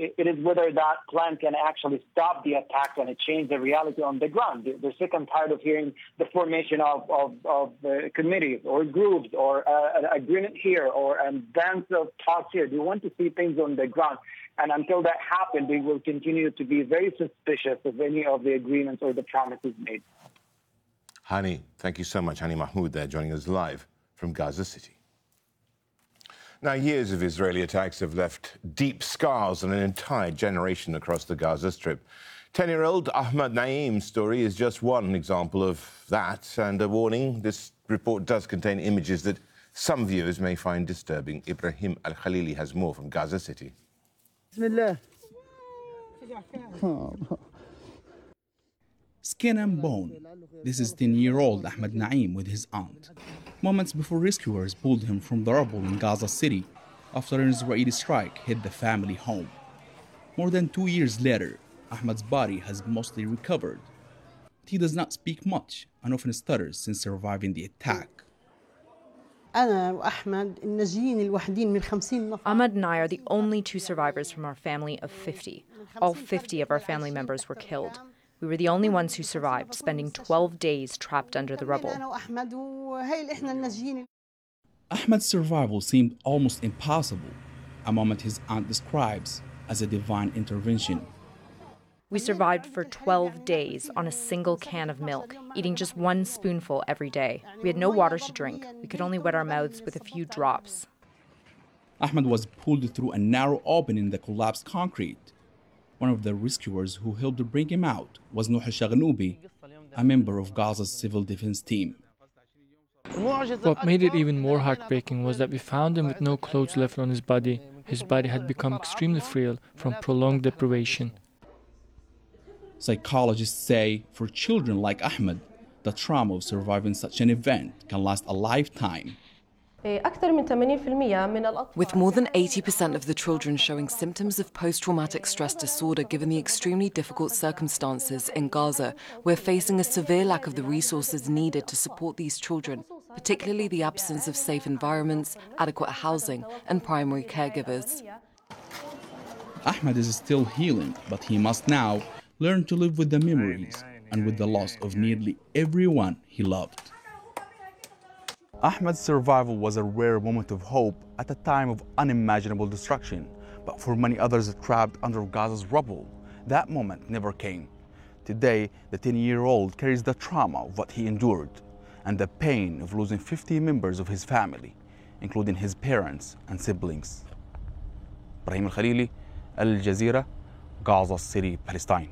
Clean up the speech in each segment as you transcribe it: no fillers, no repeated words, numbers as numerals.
it is whether that plan can actually stop the attacks and change the reality on the ground. They're sick and tired of hearing the formation of committees or groups or an agreement here or advance of talks here. They want to see things on the ground. And until that happens, they will continue to be very suspicious of any of the agreements or the promises made. Hani, thank you so much. Hani Mahmoud there joining us live from Gaza City. Now, years of Israeli attacks have left deep scars on an entire generation across the Gaza Strip. 10-year-old Ahmad Naeem's story is just one example of that, and a warning, this report does contain images that some viewers may find disturbing. Ibrahim Al-Khalili has more from Gaza City. Bismillah. Skin and bone. This is 10-year-old Ahmad Naeem with his aunt. Moments before rescuers pulled him from the rubble in Gaza City after an Israeli strike hit the family home. More than 2 years later, Ahmad's body has mostly recovered. He does not speak much and often stutters since surviving the attack. Ahmad and I are the only two survivors from our family of 50. All 50 of our family members were killed. We were the only ones who survived, spending 12 days trapped under the rubble. Ahmad's survival seemed almost impossible, a moment his aunt describes as a divine intervention. We survived for 12 days on a single can of milk, eating just one spoonful every day. We had no water to drink. We could only wet our mouths with a few drops. Ahmad was pulled through a narrow opening in the collapsed concrete. One of the rescuers who helped to bring him out was Nuh Shaghnoubi, a member of Gaza's civil defense team. What made it even more heartbreaking was that we found him with no clothes left on his body. His body had become extremely frail from prolonged deprivation. Psychologists say for children like Ahmed, the trauma of surviving such an event can last a lifetime. With more than 80% of the children showing symptoms of post-traumatic stress disorder given the extremely difficult circumstances in Gaza, we're facing a severe lack of the resources needed to support these children, particularly the absence of safe environments, adequate housing, and primary caregivers. Ahmed is still healing, but he must now learn to live with the memories and with the loss of nearly everyone he loved. Ahmed's survival was a rare moment of hope at a time of unimaginable destruction. But for many others trapped under Gaza's rubble, that moment never came. Today, the 10-year-old carries the trauma of what he endured and the pain of losing 50 members of his family, including his parents and siblings. Ibrahim Al-Khalili, Al Jazeera, Gaza City, Palestine.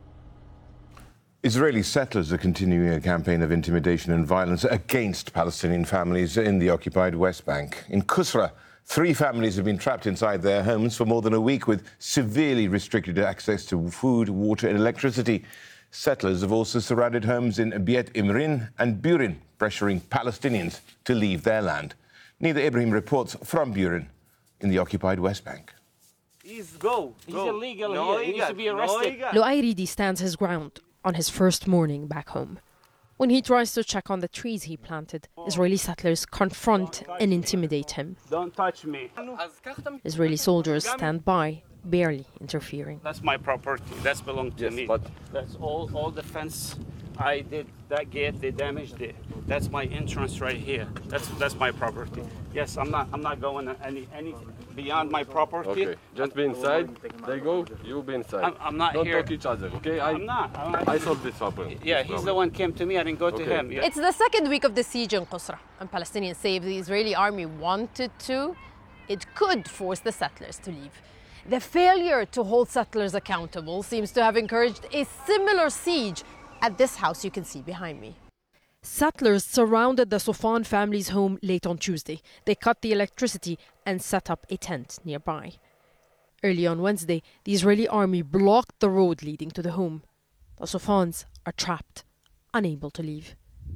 Israeli settlers are continuing a campaign of intimidation and violence against Palestinian families in the occupied West Bank. In Qusra, 3 families have been trapped inside their homes for more than a week with severely restricted access to food, water and electricity. Settlers have also surrounded homes in Beit Imrin and Burin, pressuring Palestinians to leave their land. Nida Ibrahim reports from Burin in the occupied West Bank. He's illegal here. He needs to be arrested. Loairidi stands his ground on his first morning back home. When he tries to check on the trees he planted, Israeli settlers confront and intimidate him. Don't touch me. Israeli soldiers stand by, barely interfering. That's my property. That belongs to me. But that's all the fence I did. That gate, they damaged it. That's my entrance right here. That's my property. Yes, I'm not going any beyond my property. Okay, just be inside. They go, you be inside. I'm not Don't here. Don't talk each other, okay? I'm not. I solved this problem. Yeah, he's the one came to me. I didn't go to him. Yeah. It's the second week of the siege in Qusra, and Palestinians say if the Israeli army wanted to, it could force the settlers to leave. The failure to hold settlers accountable seems to have encouraged a similar siege at this house you can see behind me. Settlers surrounded the Sofan family's home late on Tuesday. They cut the electricity and set up a tent nearby. Early on Wednesday, the Israeli army blocked the road leading to the home. The Sofans are trapped, unable to leave.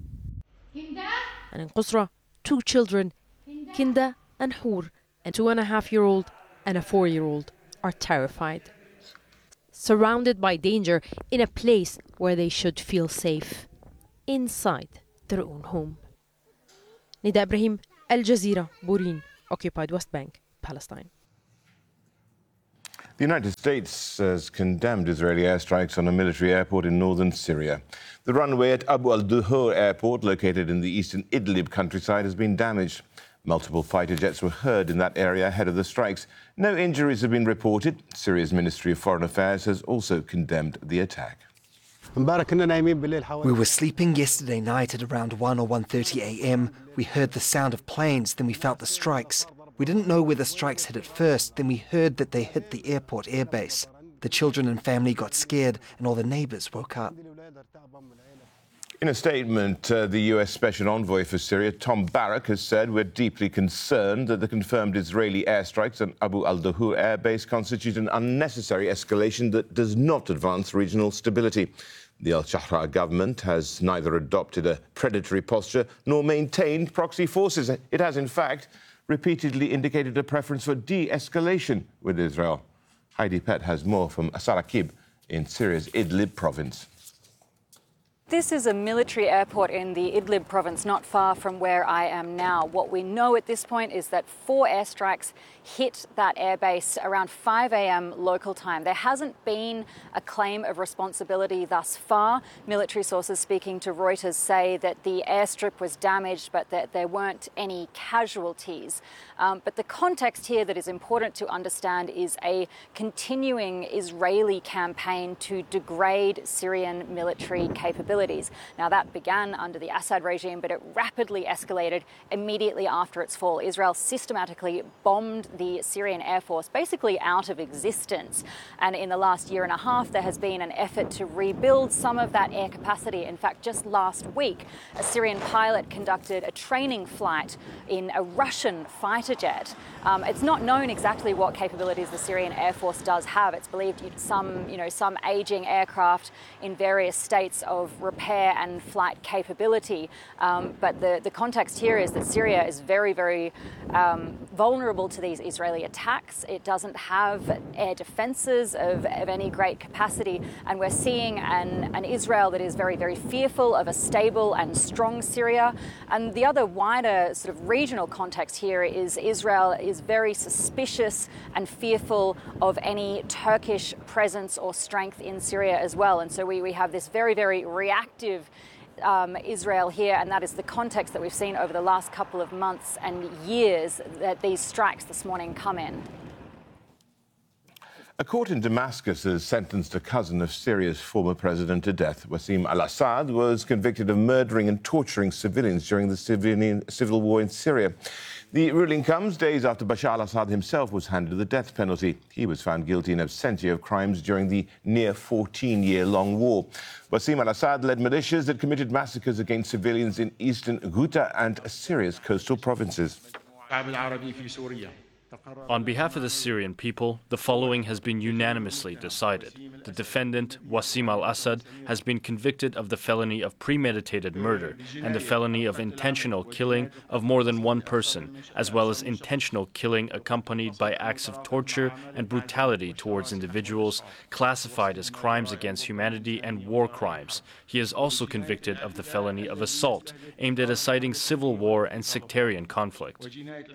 And in Qusra, 2 children, Kinda and Hur, a 2.5-year-old and a 4-year-old, are terrified. Surrounded by danger in a place where they should feel safe, inside their own home. Nida Ibrahim, Al Jazeera, Burin, occupied West Bank, Palestine. The United States has condemned Israeli airstrikes on a military airport in northern Syria. The runway at Abu al-Duhur airport, located in the eastern Idlib countryside, has been damaged. Multiple fighter jets were heard in that area ahead of the strikes. No injuries have been reported. Syria's Ministry of Foreign Affairs has also condemned the attack. We were sleeping yesterday night at around 1 or 1:30 a.m. We heard the sound of planes, then we felt the strikes. We didn't know where the strikes hit at first, then we heard that they hit the airport airbase. The children and family got scared and all the neighbors woke up. In a statement, the US Special Envoy for Syria, Tom Barrack, has said, "We're deeply concerned that the confirmed Israeli airstrikes on Abu al-Duhur airbase constitute an unnecessary escalation that does not advance regional stability." The al-Shahra government has neither adopted a predatory posture nor maintained proxy forces. It has, in fact, repeatedly indicated a preference for de-escalation with Israel. Heidi Pett has more from Sarakib in Syria's Idlib province. This is a military airport in the Idlib province, not far from where I am now. What we know at this point is that 4 airstrikes hit that airbase around 5 a.m. local time. There hasn't been a claim of responsibility thus far. Military sources speaking to Reuters say that the airstrip was damaged, but that there weren't any casualties. But the context here that is important to understand is a continuing Israeli campaign to degrade Syrian military capabilities. Now, that began under the Assad regime, but it rapidly escalated immediately after its fall. Israel systematically bombed the Syrian Air Force basically out of existence. And in the last year and a half, there has been an effort to rebuild some of that air capacity. In fact, just last week, a Syrian pilot conducted a training flight in a Russian fighter jet. It's not known exactly what capabilities the Syrian Air Force does have. It's believed some aging aircraft in various states of repair and flight capability. But the context here is that Syria is very, very vulnerable to these Israeli attacks. It doesn't have air defenses of any great capacity. And we're seeing an Israel that is very, very fearful of a stable and strong Syria. And the other wider sort of regional context here is Israel is very suspicious and fearful of any Turkish presence or strength in Syria as well. And so we have this very, very reactive Israel here, and that is the context that we've seen over the last couple of months and years that these strikes this morning come in. A court in Damascus has sentenced a cousin of Syria's former president to death. Wassim al-Assad was convicted of murdering and torturing civilians during the civil war in Syria. The ruling comes days after Bashar al-Assad himself was handed the death penalty. He was found guilty in absentia of crimes during the near 14-year-long war. Wassim al-Assad led militias that committed massacres against civilians in eastern Ghouta and Syria's coastal provinces. On behalf of the Syrian people, the following has been unanimously decided. The defendant, Wassim al-Assad, has been convicted of the felony of premeditated murder and the felony of intentional killing of more than one person, as well as intentional killing accompanied by acts of torture and brutality towards individuals classified as crimes against humanity and war crimes. He is also convicted of the felony of assault aimed at inciting civil war and sectarian conflict.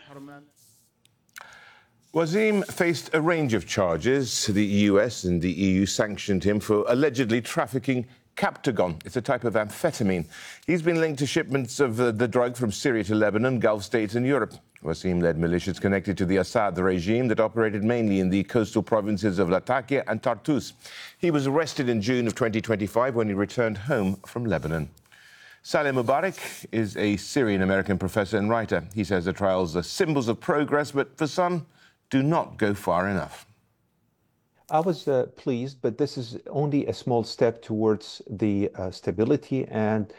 Wassim faced a range of charges. The US and the EU sanctioned him for allegedly trafficking Captagon. It's a type of amphetamine. He's been linked to shipments of the drug from Syria to Lebanon, Gulf states and Europe. Wassim led militias connected to the Assad regime that operated mainly in the coastal provinces of Latakia and Tartus. He was arrested in June of 2025 when he returned home from Lebanon. Saleh Mubarak is a Syrian-American professor and writer. He says the trials are symbols of progress, but for some, do not go far enough. I was pleased, but this is only a small step towards the stability and,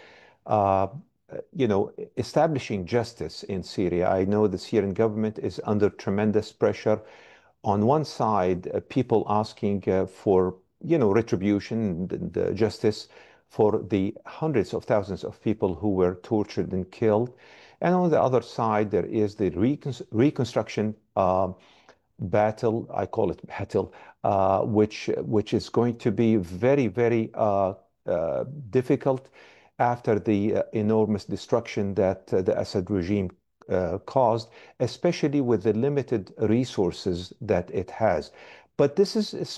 establishing justice in Syria. I know the Syrian government is under tremendous pressure. On one side, people asking for, retribution and justice for the hundreds of thousands of people who were tortured and killed. And on the other side, there is the reconstruction battle, I call it battle, which is going to be very, very difficult after the enormous destruction that the Assad regime caused, especially with the limited resources that it has. But this is